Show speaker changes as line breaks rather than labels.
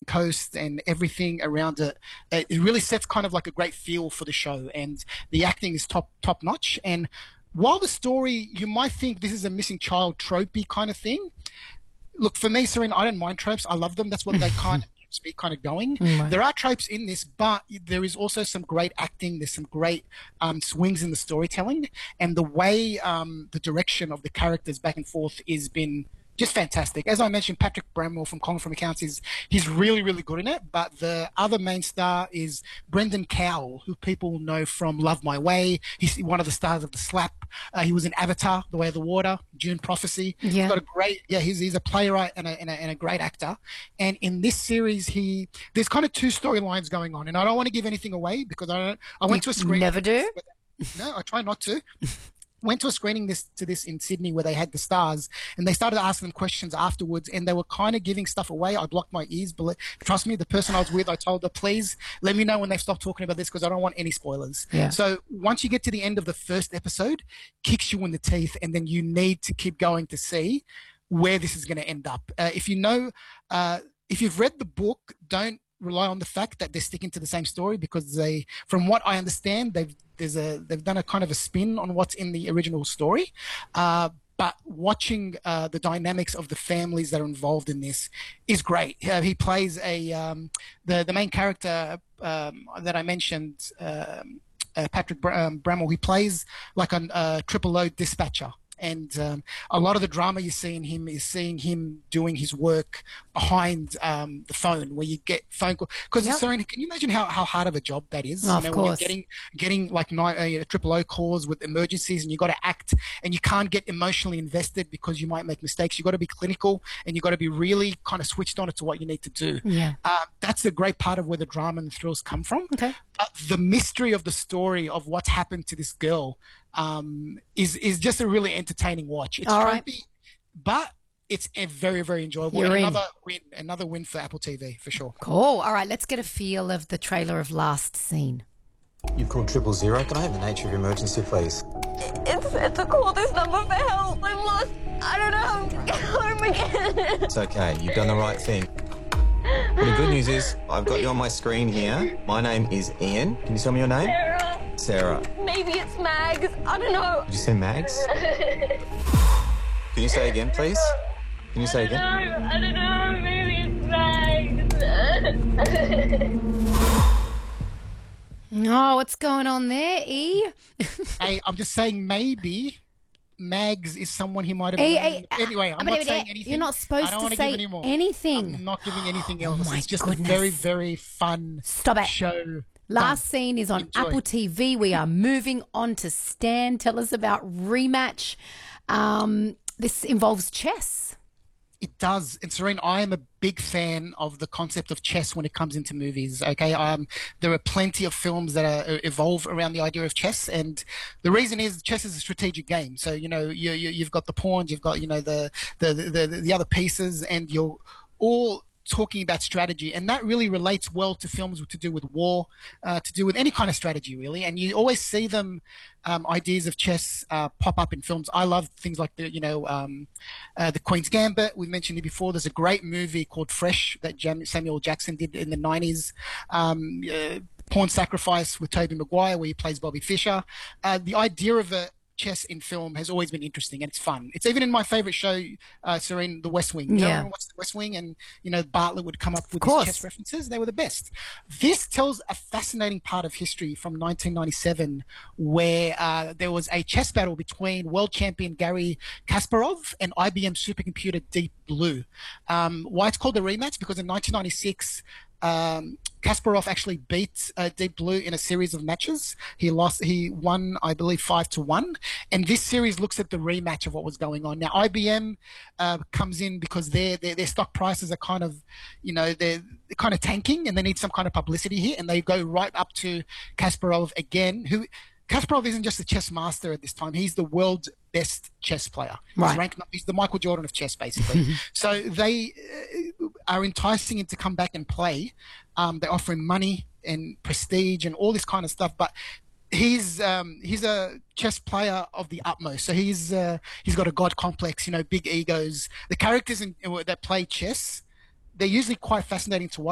coast and everything around it. It really sets kind of like a great feel for the show, and the acting is top notch. And while the story, you might think this is a missing child tropey kind of thing. Look, for me, Serena, I don't mind tropes. I love them. That's what they keeps me kind of going.
Right.
There are tropes in this, but there is also some great acting. There's some great swings in the storytelling, and the way the direction of the characters back and forth is been just fantastic. As I mentioned, Patrick Bramwell from Colin from Accounts he's really, really good in it. But the other main star is Brendan Cowell, who people know from Love My Way. He's one of the stars of The Slap. He was in Avatar, The Way of the Water, Dune Prophecy.
Yeah.
He's got a great, he's a playwright and a great actor. And in this series, there's kind of two storylines going on. And I don't want to give anything away because I went to a screening.
Never do?
No, I try not to. Went to a screening this in Sydney where they had the stars, and they started asking them questions afterwards, and they were kind of giving stuff away. I blocked my ears, but trust me, the person I was with, I told her, please let me know when they stop talking about this because I don't want any spoilers.
Yeah.
So once you get to the end of the first episode, kicks you in the teeth, and then you need to keep going to see where this is going to end up. If you've read the book, don't rely on the fact that they're sticking to the same story, because from what I understand, they've done a kind of a spin on what's in the original story. But watching the dynamics of the families that are involved in this is great. He plays the main character that I mentioned, Patrick Bramwell. He plays like a triple O dispatcher. And a lot of the drama you see in him is seeing him doing his work behind the phone, where you get phone call. Because Serena, can you imagine how hard of a job that is?
Of course.
When you're getting like triple O calls with emergencies, and you got to act, and you can't get emotionally invested because you might make mistakes. You got to be clinical, and you got to be really kind of switched on to what you need to do.
Yeah,
that's a great part of where the drama and the thrills come from.
Okay.
The mystery of the story of what's happened to this girl is just a really entertaining watch. It's tropey, but it's a very, very enjoyable. Another win for Apple TV for sure.
Cool. All right, let's get a feel of the trailer of Last Scene.
You've called 000. Can I have the nature of your emergency, please?
It's said to call this number for help. I'm lost. I don't know how to get home again.
It's okay. You've done the right thing. Well, the good news is I've got you on my screen here. My name is Ian. Can you tell me your name? Sarah.
Maybe it's Mags. I don't know.
Did you say Mags? Can you say again, please? Can you say again?
I don't know. Maybe it's Mags.
Oh, what's going on there, E?
Hey, I'm just saying maybe Mags is someone he might have been. Anyway, I'm not saying anything.
You're not supposed to say anything.
I'm not giving anything else.
My
it's just
goodness.
a very, very fun show.
Last Scene is on Apple TV. We are moving on to Stan. Tell us about Rematch. This involves chess.
It does. And Serene, I am a big fan of the concept of chess when it comes into movies. Okay. There are plenty of films that evolve around the idea of chess. And the reason is chess is a strategic game. So, you've got the pawns, you've got, the other pieces, and you're all talking about strategy, and that really relates well to films to do with war, to do with any kind of strategy, really. And you always see them, ideas of chess pop up in films. I love things like the Queen's Gambit. We mentioned it before. There's a great movie called Fresh that Samuel Jackson did in the 90s. Pawn Sacrifice with Tobey Maguire, where he plays Bobby Fischer. The idea of chess in film has always been interesting, and it's fun. It's even in my favorite show, Serene, The West Wing. Everyone watched The West Wing, and Bartlett would come up with these chess references. They were the best. This tells a fascinating part of history from 1997, where there was a chess battle between world champion Garry Kasparov and IBM supercomputer Deep Blue. Why it's called a rematch? Because in 1996, Kasparov actually beat Deep Blue in a series of matches. He won, I believe, 5-1. And this series looks at the rematch of what was going on. Now, IBM comes in because their stock prices are kind of, they're kind of tanking, and they need some kind of publicity here. And they go right up to Kasparov again, Kasparov isn't just a chess master at this time. He's the world's best chess player.
Right.
He's the Michael Jordan of chess, basically. So they are enticing him to come back and play. They offer him money and prestige and all this kind of stuff. But he's a chess player of the utmost. So he's got a god complex, big egos. The characters that play chess, they're usually quite fascinating to watch.